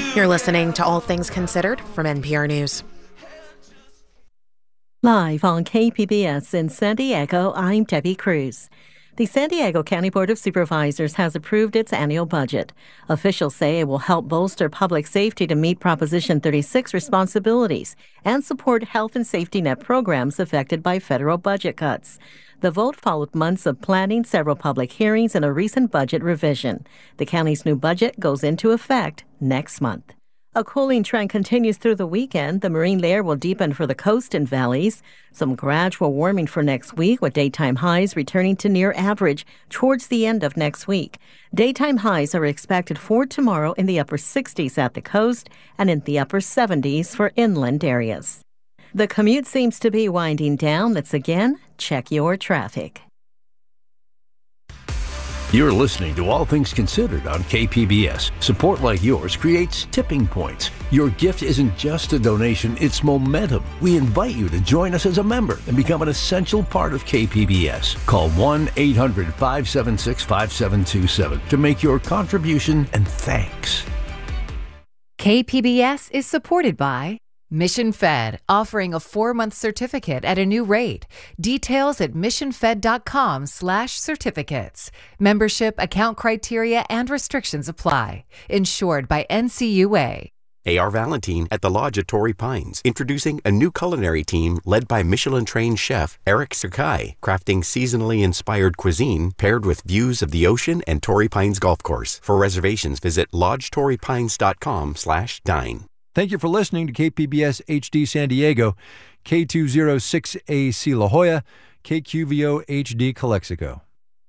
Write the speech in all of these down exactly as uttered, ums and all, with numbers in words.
You're listening to All Things Considered from N P R News. Live on K P B S in San Diego, I'm Debbie Cruz. The San Diego County Board of Supervisors has approved its annual budget. Officials say it will help bolster public safety to meet Proposition thirty-six responsibilities and support health and safety net programs affected by federal budget cuts. The vote followed months of planning, several public hearings, and a recent budget revision. The county's new budget goes into effect next month. A cooling trend continues through the weekend. The marine layer will deepen for the coast and valleys. Some gradual warming for next week, with daytime highs returning to near average towards the end of next week. Daytime highs are expected for tomorrow in the upper sixties at the coast and in the upper seventies for inland areas. The commute seems to be winding down. Let's again check your traffic. You're listening to All Things Considered on K P B S. Support like yours creates tipping points. Your gift isn't just a donation, it's momentum. We invite you to join us as a member and become an essential part of K P B S. Call one eight hundred five seven six five seven two seven to make your contribution, and thanks. K P B S is supported by Mission Fed, offering a four-month certificate at a new rate. Details at missionfed.com slash certificates. Membership, account criteria, and restrictions apply. Insured by N C U A. A R Valentine at the Lodge at Torrey Pines, introducing a new culinary team led by Michelin-trained chef Eric Sakai, crafting seasonally inspired cuisine paired with views of the ocean and Torrey Pines Golf Course. For reservations, visit lodge torrey pines dot com slash dine. Thank you for listening to K P B S H D San Diego, K two oh six A C La Jolla, K Q V O H D Calexico.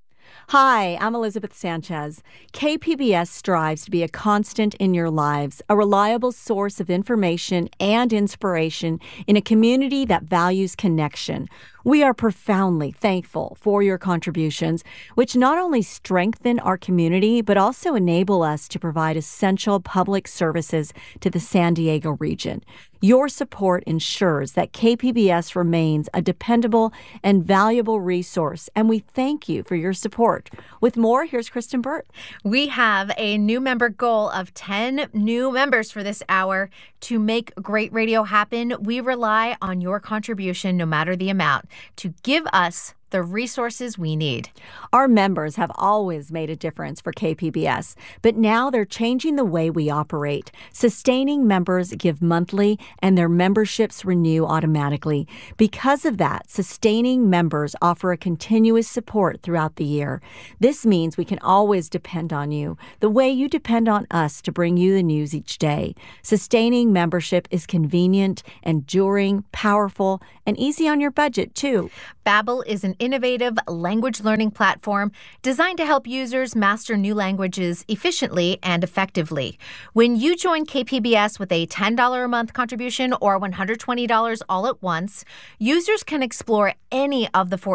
Hi, I'm Elizabeth Sanchez. K P B S strives to be a constant in your lives, a reliable source of information and inspiration in a community that values connection. We are profoundly thankful for your contributions, which not only strengthen our community, but also enable us to provide essential public services to the San Diego region. Your support ensures that K P B S remains a dependable and valuable resource, and we thank you for your support. With more, here's Kristen Burt. We have a new member goal of ten new members for this hour. To make great radio happen, we rely on your contribution, no matter the amount, to give us the resources we need. Our members have always made a difference for K P B S, but now they're changing the way we operate. Sustaining members give monthly, and their memberships renew automatically. Because of that, sustaining members offer a continuous support throughout the year. This means we can always depend on you, the way you depend on us to bring you the news each day. Sustaining membership is convenient, enduring, powerful, and easy on your budget, too. Babbel is an innovative language learning platform designed to help users master new languages efficiently and effectively. When you join K P B S with a ten dollars a month contribution or one hundred twenty dollars all at once, users can explore any of the fourteen